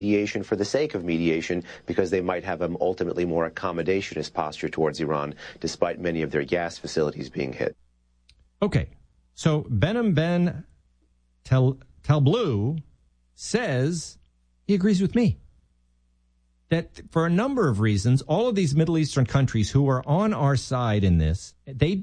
mediation for the sake of mediation because they might have an ultimately more accommodationist posture towards Iran, despite many of their gas facilities being hit. Okay, so Behnam Ben Talblou says he agrees with me that for a number of reasons, all of these Middle Eastern countries who are on our side in this,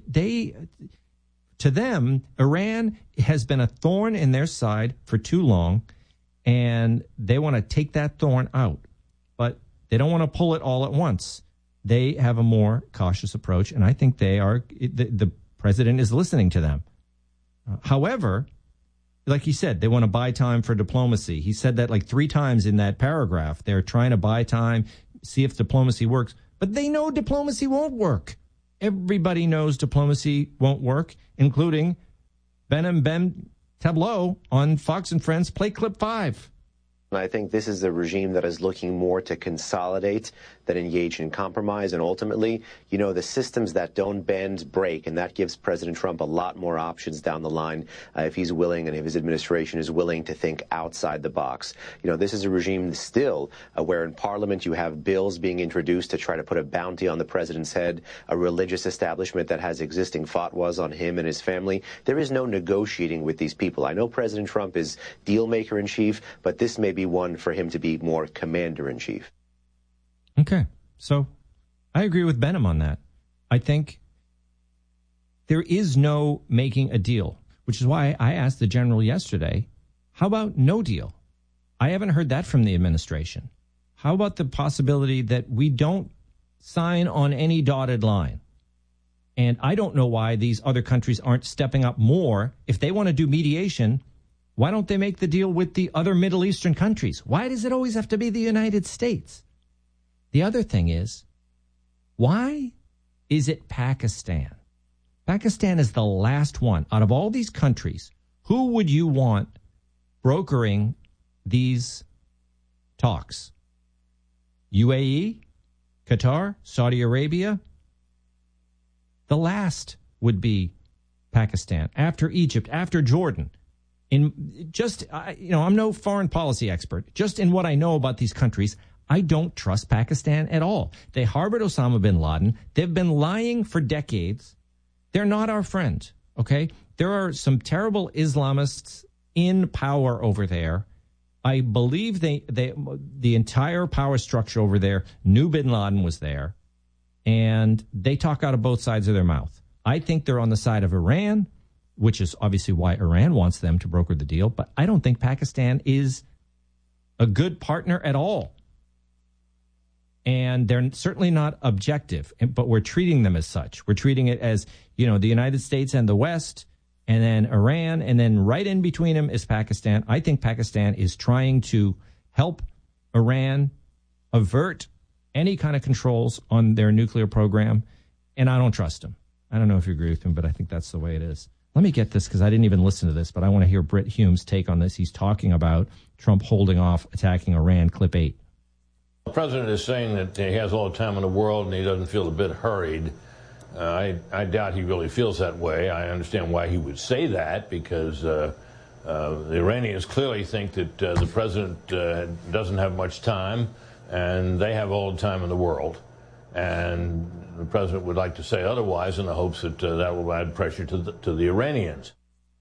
to them, Iran has been a thorn in their side for too long, and they want to take that thorn out. But they don't want to pull it all at once. They have a more cautious approach, and I think the president is listening to them. However, like he said, they want to buy time for diplomacy. He said that like 3 times in that paragraph. They're trying to buy time, see if diplomacy works. But they know diplomacy won't work. Everybody knows diplomacy won't work, including Behnam Ben Talblou on Fox and Friends Play Clip 5. And I think this is a regime that is looking more to consolidate than engage in compromise. And ultimately, the systems that don't bend break. And that gives President Trump a lot more options down the line if he's willing and if his administration is willing to think outside the box. This is a regime still where in Parliament you have bills being introduced to try to put a bounty on the president's head, a religious establishment that has existing fatwas on him and his family. There is no negotiating with these people. I know President Trump is deal maker in chief, but this may be one for him to be more commander in chief. Okay, so I agree with Behnam on that. I think there is no making a deal, which is why I asked the general yesterday, how about no deal? I haven't heard that from the administration. How about the possibility that we don't sign on any dotted line? And I don't know why these other countries aren't stepping up more. If they want to do mediation, why don't they make the deal with the other Middle Eastern countries? Why does it always have to be the United States? The other thing is, why is it Pakistan? Pakistan is the last one. Out of all these countries, who would you want brokering these talks? UAE? Qatar? Saudi Arabia? The last would be Pakistan, after Egypt, after Jordan. I'm no foreign policy expert. Just in what I know about these countries, I don't trust Pakistan at all. They harbored Osama bin Laden. They've been lying for decades. They're not our friend, okay? There are some terrible Islamists in power over there. I believe the entire power structure over there knew bin Laden was there, and they talk out of both sides of their mouth. I think they're on the side of Iran, which is obviously why Iran wants them to broker the deal, but I don't think Pakistan is a good partner at all. And they're certainly not objective, but we're treating them as such. We're treating it as, the United States and the West, and then Iran, and then right in between them is Pakistan. I think Pakistan is trying to help Iran avert any kind of controls on their nuclear program, and I don't trust them. I don't know if you agree with him, but I think that's the way it is. Let me get this, because I didn't even listen to this, but I want to hear Britt Hume's take on this. He's talking about Trump holding off attacking Iran, clip 8. The president is saying that he has all the time in the world and he doesn't feel a bit hurried. I doubt he really feels that way. I understand why he would say that, because the Iranians clearly think that the president doesn't have much time, and they have all the time in the world. And the president would like to say otherwise in the hopes that that will add pressure to the Iranians.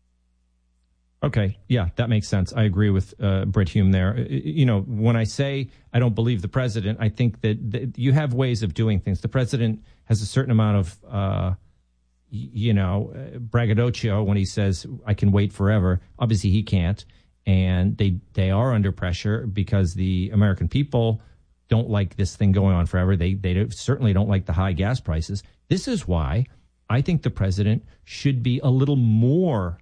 Okay, yeah, that makes sense. I agree with Britt Hume there. When I say I don't believe the president, I think that you have ways of doing things. The president has a certain amount of, braggadocio when he says, I can wait forever. Obviously, he can't. And they are under pressure because the American people don't like this thing going on forever. They certainly don't like the high gas prices. This is why I think the president should be a little more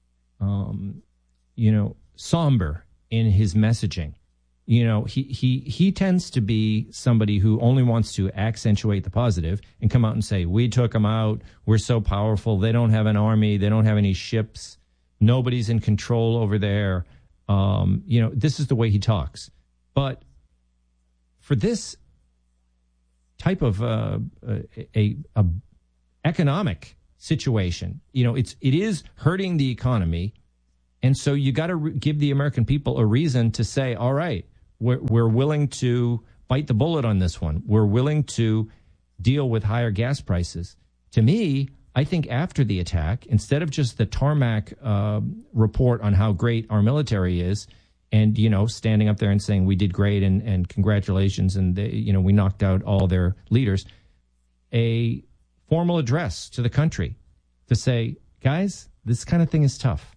somber in his messaging. He tends to be somebody who only wants to accentuate the positive and come out and say, we took them out. We're so powerful. They don't have an army. They don't have any ships. Nobody's in control over there. This is the way he talks. But for this type of a economic situation, it is hurting the economy. And so you got to give the American people a reason to say, all right, we're willing to bite the bullet on this one. We're willing to deal with higher gas prices. To me, I think after the attack, instead of just the tarmac report on how great our military is, and, standing up there and saying we did great and congratulations and, we knocked out all their leaders, a formal address to the country to say, guys, this kind of thing is tough.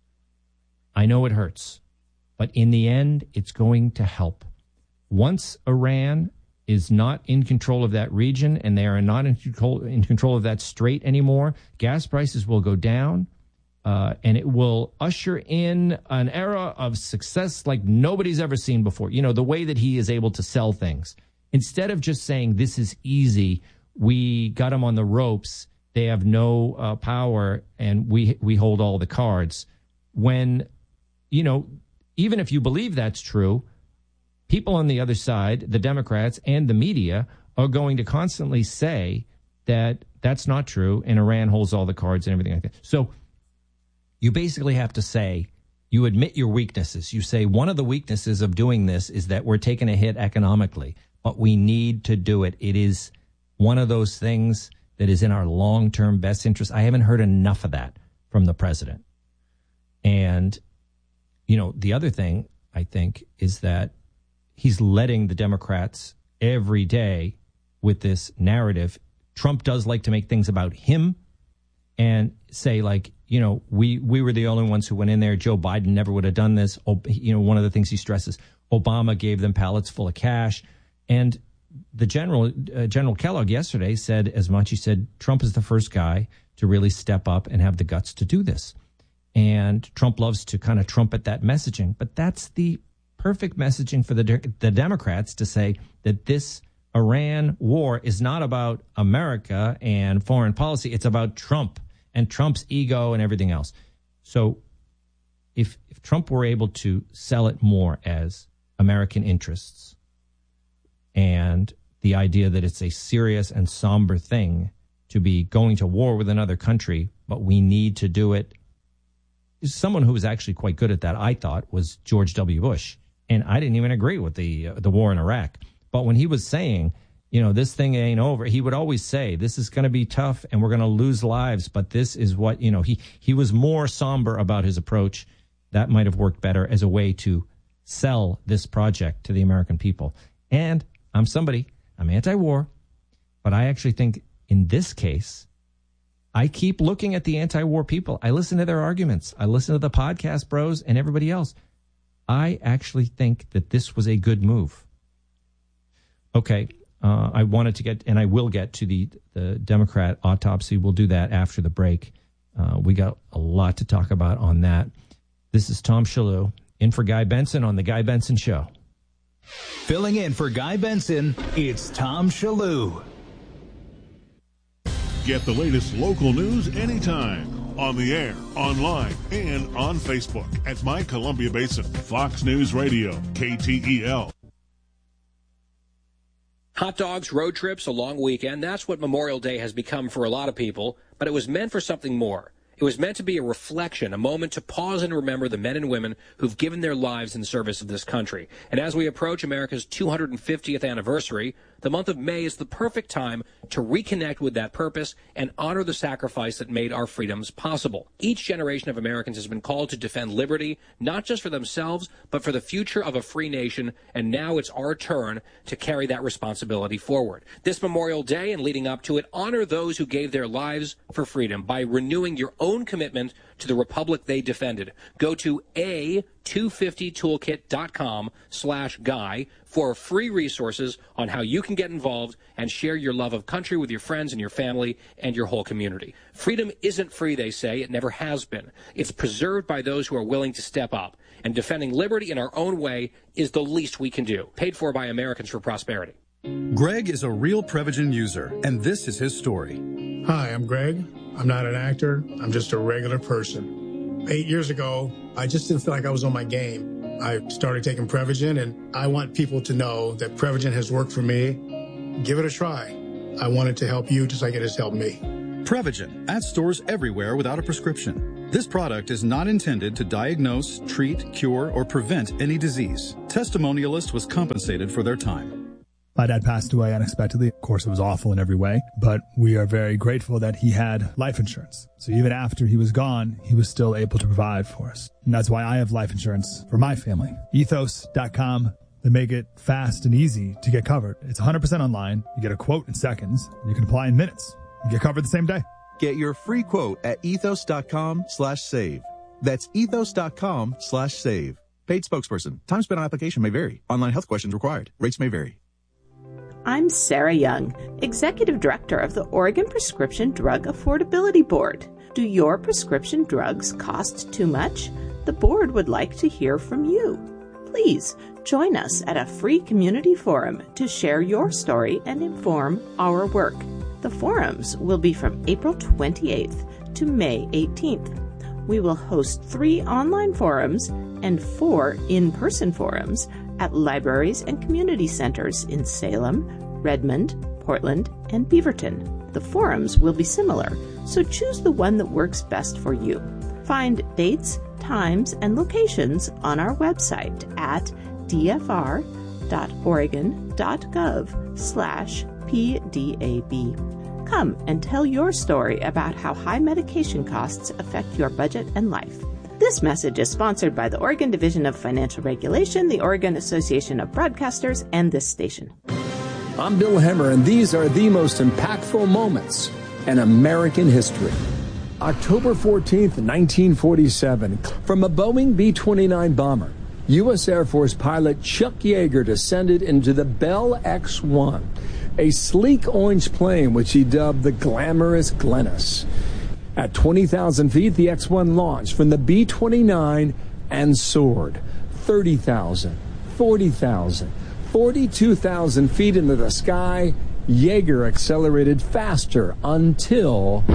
I know it hurts, but in the end, it's going to help. Once Iran is not in control of that region and they are not in control of that strait anymore, gas prices will go down, and it will usher in an era of success like nobody's ever seen before. The way that he is able to sell things. Instead of just saying, this is easy, we got them on the ropes, they have no power, and we hold all the cards. When, even if you believe that's true, people on the other side, the Democrats and the media, are going to constantly say that that's not true and Iran holds all the cards and everything like that. So you basically have to say, you admit your weaknesses. You say one of the weaknesses of doing this is that we're taking a hit economically, but we need to do it. It is one of those things that is in our long-term best interest. I haven't heard enough of that from the president. And, the other thing, I think, is that he's letting the Democrats every day with this narrative. Trump does like to make things about him and say, we were the only ones who went in there. Joe Biden never would have done this. One of the things he stresses, Obama gave them pallets full of cash. And the General Kellogg yesterday said as much. He said Trump is the first guy to really step up and have the guts to do this. And Trump loves to kind of trumpet that messaging. But that's the perfect messaging for the Democrats to say that this Iran war is not about America and foreign policy. It's about Trump and Trump's ego and everything else. So if Trump were able to sell it more as American interests and the idea that it's a serious and somber thing to be going to war with another country, but we need to do it. Someone who was actually quite good at that, I thought, was George W. Bush. And I didn't even agree with the war in Iraq. But when he was saying, this thing ain't over, he would always say, this is going to be tough and we're going to lose lives. But this is what, he was more somber about his approach. That might have worked better as a way to sell this project to the American people. And I'm anti-war, but I actually think in this case, I keep looking at the anti-war people. I listen to their arguments. I listen to the podcast bros and everybody else. I actually think that this was a good move. Okay, I wanted to get, and I will get to the Democrat autopsy. We'll do that after the break. We got a lot to talk about on that. This is Tom Shalhoub, in for Guy Benson on The Guy Benson Show. Filling in for Guy Benson, it's Tom Shalhoub. Get the latest local news anytime, on the air, online, and on Facebook at My Columbia Basin, Fox News Radio, KTEL. Hot dogs, road trips, a long weekend, that's what Memorial Day has become for a lot of people, but it was meant for something more. It was meant to be a reflection, a moment to pause and remember the men and women who've given their lives in service of this country. And as we approach America's 250th anniversary, the month of May is the perfect time to reconnect with that purpose and honor the sacrifice that made our freedoms possible. Each generation of Americans has been called to defend liberty, not just for themselves, but for the future of a free nation, and now it's our turn to carry that responsibility forward. This Memorial Day and leading up to it, honor those who gave their lives for freedom by renewing your own commitment to the republic they defended. Go to a250toolkit.com/guy for free resources on how you can get involved and share your love of country with your friends and your family and your whole community. Freedom isn't free, they say. It never has been. It's preserved by those who are willing to step up. And defending liberty in our own way is the least we can do. Paid for by Americans for Prosperity. Greg is a real Prevagen user, and this is his story. Hi, I'm Greg. I'm not an actor. I'm just a regular person. 8 years ago, I just didn't feel like I was on my game. I started taking Prevagen, and I want people to know that Prevagen has worked for me. Give it a try. I want it to help you just like it has helped me. Prevagen, at stores everywhere without a prescription. This product is not intended to diagnose, treat, cure, or prevent any disease. Testimonialist was compensated for their time. My dad passed away unexpectedly. Of course, it was awful in every way, but we are very grateful that he had life insurance. So even after he was gone, he was still able to provide for us. And that's why I have life insurance for my family. Ethos.com. They make it fast and easy to get covered. It's 100% online. You get a quote in seconds. You can apply in minutes. You get covered the same day. Get your free quote at ethos.com/save. That's ethos.com/save. Paid spokesperson. Time spent on application may vary. Online health questions required. Rates may vary. I'm Sarah Young, Executive Director of the Oregon Prescription Drug Affordability Board. Do your prescription drugs cost too much? The board would like to hear from you. Please join us at a free community forum to share your story and inform our work. The forums will be from April 28th to May 18th. We will host 3 online forums and 4 in-person forums at libraries and community centers in Salem, Redmond, Portland, and Beaverton. The forums will be similar, so choose the one that works best for you. Find dates, times, and locations on our website at dfr.oregon.gov/PDAB. Come and tell your story about how high medication costs affect your budget and life. This message is sponsored by the Oregon Division of Financial Regulation, the Oregon Association of Broadcasters, and this station. I'm Bill Hemmer, and these are the most impactful moments in American history. October 14th, 1947, from a Boeing B-29 bomber, U.S. Air Force pilot Chuck Yeager descended into the Bell X-1, a sleek orange plane which he dubbed the glamorous Glennis. At 20,000 feet, the X-1 launched from the B-29 and soared 30,000, 40,000, 42,000 feet into the sky. Yeager accelerated faster until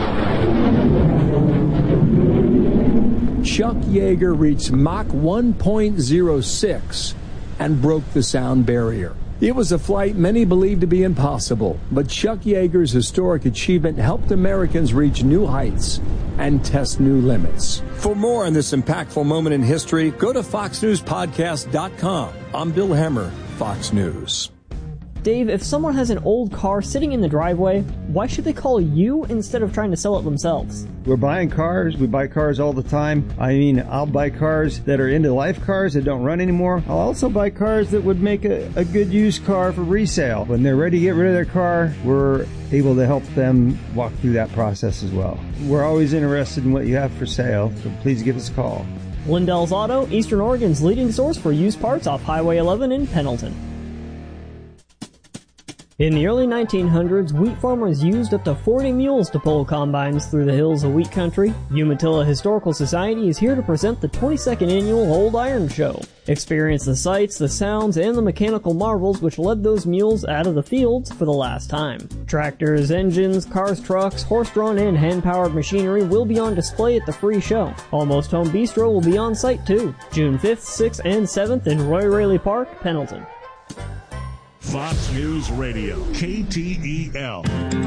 Chuck Yeager reached Mach 1.06 and broke the sound barrier. It was a flight many believed to be impossible, but Chuck Yeager's historic achievement helped Americans reach new heights and test new limits. For more on this impactful moment in history, go to foxnewspodcast.com. I'm Bill Hemmer, Fox News. Dave, if someone has an old car sitting in the driveway, why should they call you instead of trying to sell it themselves? We're buying cars. We buy cars all the time. I mean, I'll buy cars that are end-of-life cars that don't run anymore. I'll also buy cars that would make a good used car for resale. When they're ready to get rid of their car, we're able to help them walk through that process as well. We're always interested in what you have for sale, so please give us a call. Lindell's Auto, Eastern Oregon's leading source for used parts off Highway 11 in Pendleton. In the early 1900s, wheat farmers used up to 40 mules to pull combines through the hills of wheat country. Umatilla Historical Society is here to present the 22nd annual Old Iron Show. Experience the sights, the sounds, and the mechanical marvels which led those mules out of the fields for the last time. Tractors, engines, cars, trucks, horse-drawn and hand-powered machinery will be on display at the free show. Almost Home Bistro will be on site too. June 5th, 6th, and 7th in Roy Raley Park, Pendleton. Fox News Radio, KTEL.